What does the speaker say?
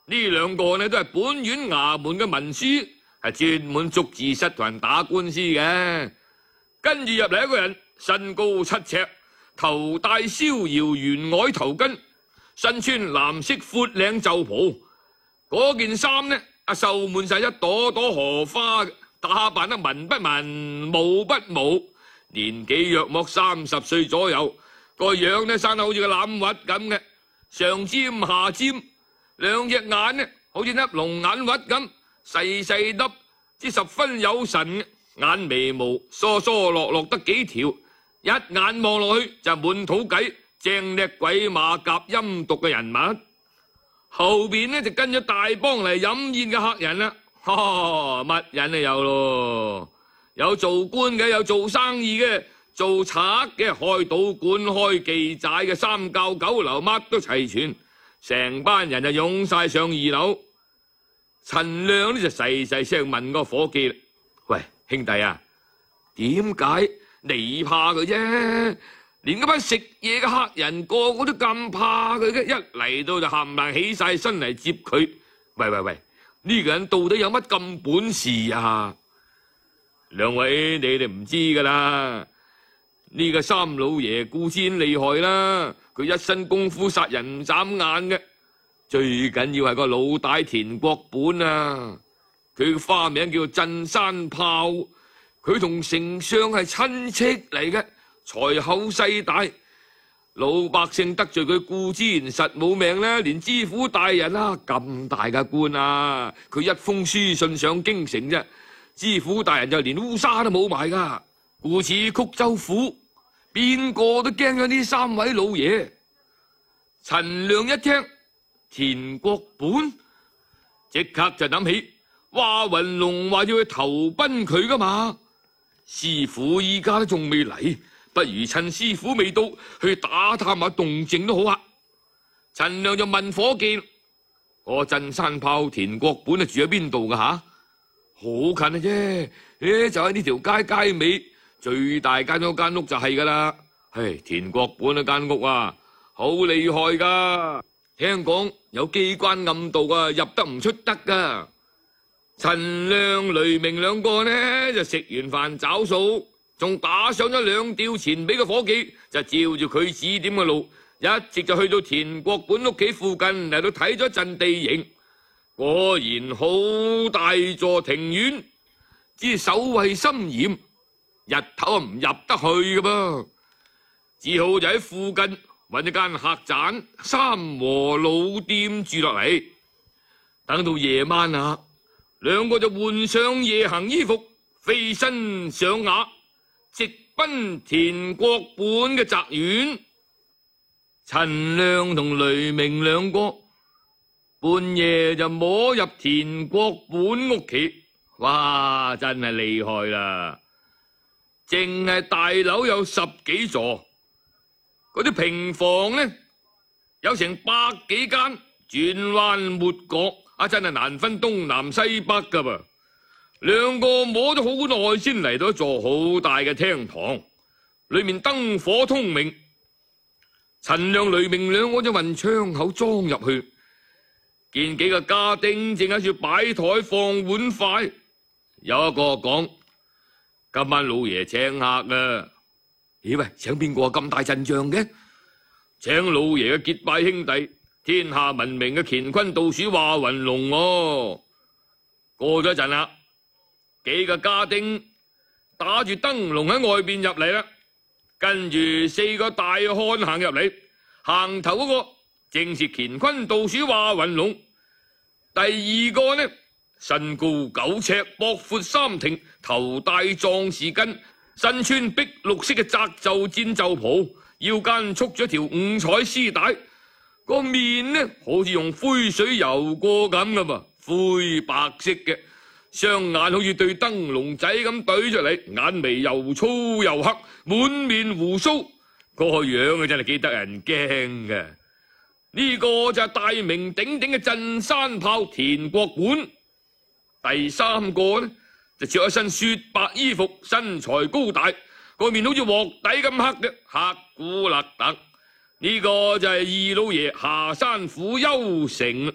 呢兩個呢都係本縣衙門嘅文書，係專門捉字蝨同人打官司嘅。跟住入嚟一個人，身高7尺，頭戴逍遙圓鎧頭巾，身穿藍色闊領袖袍。嗰件衫呢，繡滿晒一朵朵荷花，打扮得文不文，武不武，年紀約莫30歲左右，個樣呢生得好似個欖核咁嘅，上尖下尖，兩隻眼呢好似粒龍眼核咁，細細粒，之十分有神，眼眉毛疏疏落落得幾條，一眼望落去就滿肚計，正叻鬼馬甲陰毒嘅人物。後邊呢就跟咗大幫嚟飲宴嘅客人啦，乜人都有咯，有做官嘅，有做生意嘅，做賊嘅，開賭館、開妓寨嘅，三教九流乜都齊全，成班人就湧晒上2樓。陳亮呢就細細聲問個伙計啦：喂，兄弟啊，點解你怕佢啫？連嗰班食嘢嘅客人個個都咁怕佢嘅，一嚟到就冚唪唥起晒身嚟接佢。喂，呢個人到底有乜咁本事啊？兩位你哋唔知噶啦，呢個三老爺固然厲害啦，佢一身功夫殺人唔眨眼嘅。最緊要係個老大田國本啊，佢嘅花名叫鎮山炮，佢同丞相係親戚嚟嘅。財厚勢大，老百姓得罪佢固然實冇命啦。連知府大人啊，咁大嘅官啊，佢一封書信上京城啫，知府大人就連烏紗都冇埋噶。故此曲州府邊個都驚咗呢3位老爺。陳亮一聽田國本，即刻就諗起華雲龍話要去投奔佢噶嘛，師傅依家都仲未嚟，不如趁師傅未到去打探下動靜都好啊。陳亮就問伙計：個鎮山炮田國本住喺邊度噶吓？好近啊啫，就喺呢條街尾最大間嗰間屋就係噶啦。田國本嗰間屋啊，好厲害噶，聽講有機關暗道啊，入得唔出得噶。陳亮、雷鳴兩個呢就食完飯找數，仲打上咗2吊錢俾個伙計，就照住佢指點嘅路，一直就去到田國本屋企附近嚟到睇咗陣地形。果然好大座庭院，之守衛森嚴，日頭唔入得去嘅噃，只好就喺附近揾一間客棧三和老店住落嚟。等到夜晚啊，兩個就換上夜行衣服，飛身上馬，直奔田國本嘅宅院。陳亮同雷鳴兩個半夜就摸入田國本屋企，哇，真係厲害啦！淨係大樓有10幾座，嗰啲平房呢有成100幾間，轉彎抹角，真係難分東南西北噶噃。兩個摸咗好耐先嚟到一座好大嘅廳堂，裏面燈火通明。陳亮、雷鳴兩個就揾窗口裝入去，見幾個家丁正喺處擺台放碗筷。有一個講：今晚老爺請客啊！咦喂，請邊個咁大陣仗嘅？請老爺嘅結拜兄弟，天下聞名嘅乾坤道士華雲龍哦。過咗一陣啦，幾個家丁打住燈籠喺外邊入嚟啦，跟住4個大漢行入嚟，行頭嗰個正是乾坤道士華雲龍。第2個呢，身高9尺，膊闊3庭，頭戴壯士巾，身穿碧綠色嘅窄袖戰袖袍，腰間束咗條5彩絲帶，個面呢好似用灰水油過咁噶噃，灰白色嘅，雙眼好似對燈籠仔咁懟出嚟，眼眉又粗又黑，滿面鬍鬚，個樣啊真係幾得人驚嘅。呢個就係大名鼎鼎嘅鎮山炮田國本。第3個呢就着一身雪白衣服，身材高大，個面好似鑊底咁黑嘅，黑古勒特。呢個就係2老爺下山府邱成。